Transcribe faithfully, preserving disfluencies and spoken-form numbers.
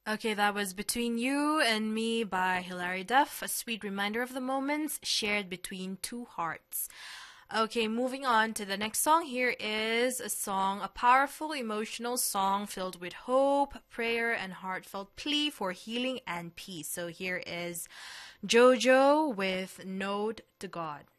Okay, that was Between You and Me by Hilary Duff, a sweet reminder of the moments shared between two hearts. Okay, moving on to the next song. Here is a song, a powerful, emotional song filled with hope, prayer, and heartfelt plea for healing and peace. So here is JoJo with Node to God.